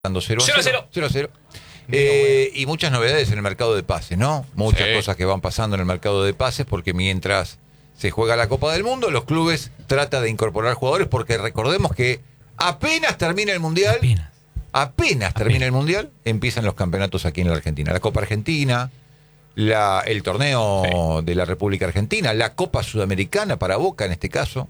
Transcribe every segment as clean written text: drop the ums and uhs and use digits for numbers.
Dando 0 a 0 a 0. 0. 0 a 0. Y muchas novedades en el mercado de pases, ¿no? Muchas cosas que van pasando en el mercado de pases, porque mientras se juega la Copa del Mundo, los clubes tratan de incorporar jugadores, porque recordemos que apenas termina el Mundial, apenas termina el Mundial, empiezan los campeonatos aquí en la Argentina. La Copa Argentina, el torneo de la República Argentina, la Copa Sudamericana para Boca en este caso.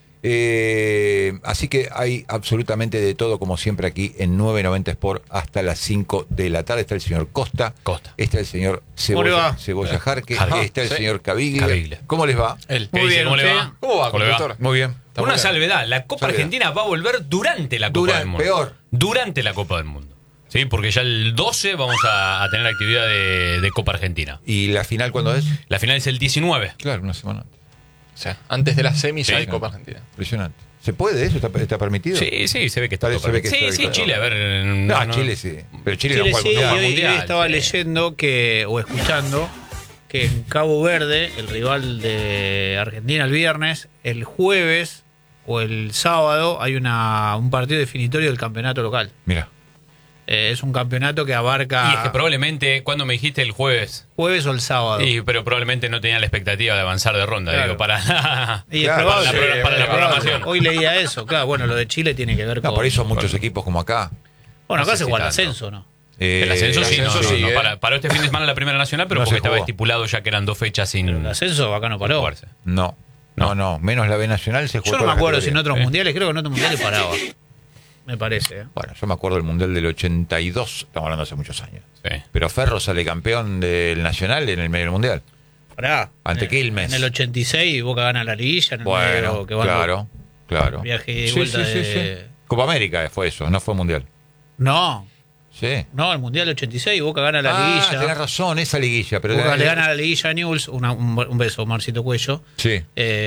Así que hay absolutamente de todo, como siempre aquí en 990 Sport hasta las 5 de la tarde. Está el señor Costa, está el señor Cebolla Jarque, está el señor Caviglia. ¿Cómo les va? Muy bien, ¿cómo le va? ¿Cómo va, doctor? Muy bien. Una salvedad, la Copa Argentina va a volver durante la Copa del Mundo. Peor. Durante la Copa del Mundo. Sí, porque ya el 12 vamos a tener actividad de Copa Argentina. ¿Y la final cuándo es? La final es el 19. Claro, una semana antes. O sea, antes de la semi ya hay Copa Argentina. Impresionante. ¿Se puede eso? ¿Está permitido? Sí, se ve que está todo se ve que permitido. Sí, Chile, a ver. No, Chile sí. Pero Chile no juega sí, mundial. Hoy estaba leyendo o escuchando que en Cabo Verde, el rival de Argentina el viernes, el jueves o el sábado hay un partido definitorio del campeonato local. Mira. Es un campeonato que abarca... Y es que probablemente, ¿cuándo me dijiste el jueves? Jueves o el sábado. Pero probablemente no tenía la expectativa de avanzar de ronda, claro. Digo, para y es probable, para la programación. Hoy leía eso, claro, bueno, lo de Chile tiene que ver con... Por eso muchos equipos como acá. Bueno, acá se juega el ascenso, ¿no? El ascenso sí, no. Paró este fin de semana la Primera Nacional, pero porque estaba estipulado ya que eran 2 fechas sin... Pero el ascenso acá no paró. No, menos la B Nacional se jugó. Yo no me acuerdo si en otros mundiales, creo que en otros mundiales paraba. Me parece. Bueno, yo me acuerdo del Mundial del 82, estamos hablando hace muchos años. Sí. Pero Ferro sale campeón del Nacional en el medio del Mundial. Pará. Ante Quilmes. En el 86 Boca gana la liguilla. En el medio que claro. Viaje de vuelta de... Copa América fue eso, no fue Mundial. No. Sí. No, el Mundial 86 Boca gana la liguilla. Tenés razón, esa liguilla. Pero Boca le gana la liguilla a Newell's. Un beso, Marcito Cuello. Sí.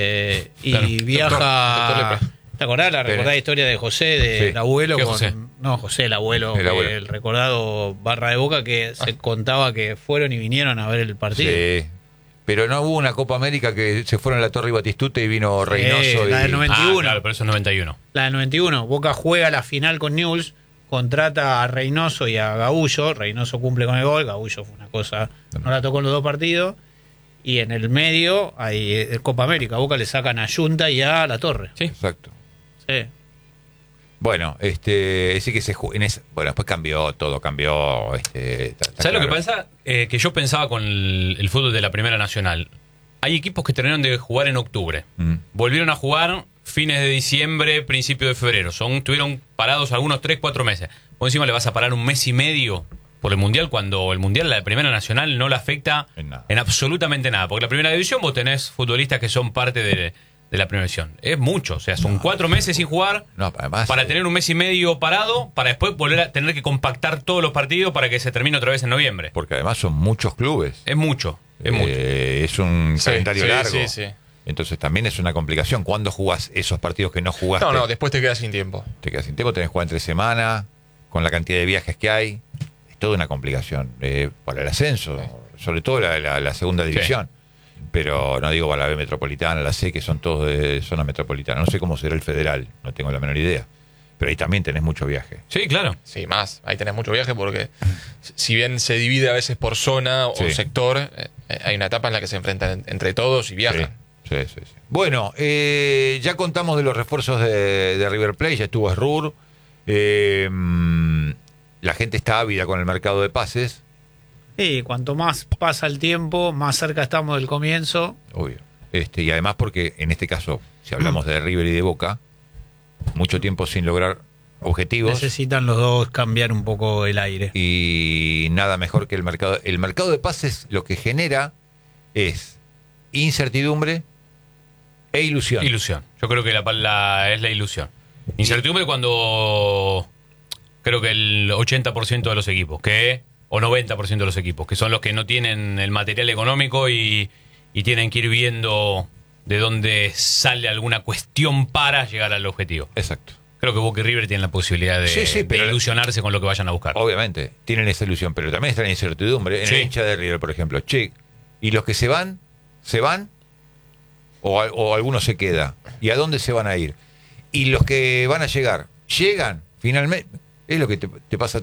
Y viaja... ¿Te acordás la historia de José, el abuelo? José? No, José, el abuelo. El recordado barra de Boca que se contaba que fueron y vinieron a ver el partido. Sí. Pero no hubo una Copa América que se fueron a la Torre y Batistuta y vino Reynoso. La del 91. Claro, pero eso es 91. La del 91. Boca juega la final con Newell's, contrata a Reynoso y a Gaullo. Reynoso cumple con el gol. Gaullo fue una cosa... No la tocó en los dos partidos. Y en el medio hay Copa América. Boca le sacan a Junta y a La Torre. Sí. Exacto. Sí. Bueno, sí que bueno, después cambió todo, cambió. ¿Sabes lo que pasa? Que yo pensaba con el fútbol de la Primera Nacional. Hay equipos que terminaron de jugar en octubre. Volvieron a jugar fines de diciembre, principio de febrero. Estuvieron parados algunos 3-4 meses. Por encima le vas a parar un mes y medio por el Mundial, cuando el Mundial, la Primera Nacional, no le afecta en absolutamente nada. Porque la Primera División vos tenés futbolistas que son parte de la Primera División. Es mucho, o sea, son 4 meses sin jugar además, para tener un mes y medio parado, para después volver a tener que compactar todos los partidos para que se termine otra vez en noviembre. Porque además son muchos clubes. Es mucho. Es un calendario largo. Sí. Entonces también es una complicación. ¿Cuándo jugás esos partidos que no jugaste? No, después te quedas sin tiempo. Te quedas sin tiempo, tenés que jugar entre semana, con la cantidad de viajes que hay. Es toda una complicación. Para el ascenso, sobre todo la segunda división. Pero no digo para la B metropolitana, la C, que son todos de zona metropolitana. No sé cómo será el federal, no tengo la menor idea. Pero ahí también tenés mucho viaje. Sí, claro. Sí, más. Ahí tenés mucho viaje porque si bien se divide a veces por zona o sector, hay una etapa en la que se enfrentan entre todos y viajan. Sí. Bueno, ya contamos de los refuerzos de River Plate, ya estuvo Esrur. La gente está ávida con el mercado de pases. Sí, cuanto más pasa el tiempo, más cerca estamos del comienzo. Obvio. Y además porque, en este caso, si hablamos de River y de Boca, mucho tiempo sin lograr objetivos. Necesitan los dos cambiar un poco el aire. Y nada mejor que el mercado. El mercado de pases lo que genera es incertidumbre e ilusión. Ilusión. Yo creo que es la ilusión. Incertidumbre cuando creo que el 80% de los equipos, o 90% de los equipos, que son los que no tienen el material económico y tienen que ir viendo de dónde sale alguna cuestión para llegar al objetivo. Exacto. Creo que Boca y River tienen la posibilidad de ilusionarse con lo que vayan a buscar. Obviamente, tienen esa ilusión, pero también está la incertidumbre. En el hincha de River, por ejemplo, ¿y los que se van? ¿O alguno se queda? ¿Y a dónde se van a ir? ¿Y los que van a llegar? ¿Llegan finalmente? Es lo que te pasa